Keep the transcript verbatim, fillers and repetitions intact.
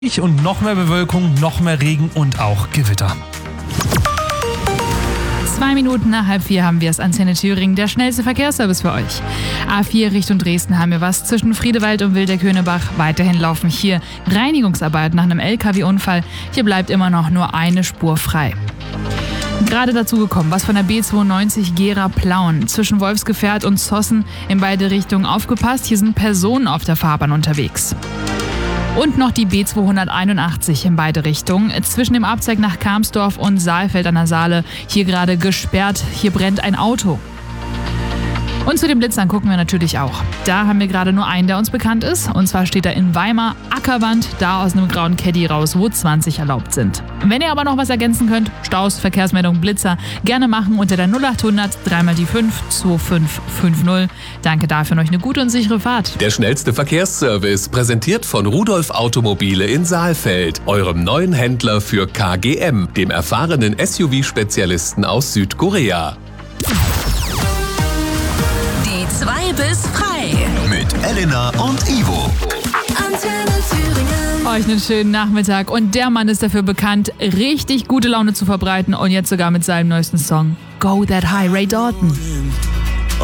Und noch mehr Bewölkung, noch mehr Regen und auch Gewitter. Zwei Minuten nach halb vier haben wir es. Antenne Thüringen, der schnellste Verkehrsservice für euch. A vier Richtung Dresden haben wir was. Zwischen Friedewald und Wildeck-Höhnebach weiterhin laufen hier Reinigungsarbeiten nach einem L K W-Unfall. Hier bleibt immer noch nur eine Spur frei. Gerade dazu gekommen, was von der B zweiundneunzig Gera-Plauen zwischen Wolfsgefährt und Zossen in beide Richtungen. Aufgepasst, hier sind Personen auf der Fahrbahn unterwegs. Und noch die B zweihunderteinundachtzig in beide Richtungen. Zwischen dem Abzweig nach Karmsdorf und Saalfeld an der Saale hier gerade gesperrt. Hier brennt ein Auto. Und zu den Blitzern gucken wir natürlich auch. Da haben wir gerade nur einen, der uns bekannt ist. Und zwar steht er in Weimar, Ackerwand, da aus einem grauen Caddy raus, wo zwanzig erlaubt sind. Wenn ihr aber noch was ergänzen könnt, Staus, Verkehrsmeldung, Blitzer, gerne machen unter der null achthundert drei mal die fünf zwei fünf fünf null. Danke dafür, euch eine gute und sichere Fahrt. Der schnellste Verkehrsservice, präsentiert von Rudolf Automobile in Saalfeld, eurem neuen Händler für K G M, dem erfahrenen S U V-Spezialisten aus Südkorea. zwei bis frei. Mit Elena und Ivo. Antenne Thüringen. Euch einen schönen Nachmittag. Und der Mann ist dafür bekannt, richtig gute Laune zu verbreiten. Und jetzt sogar mit seinem neuesten Song Go That High, Ray Dalton.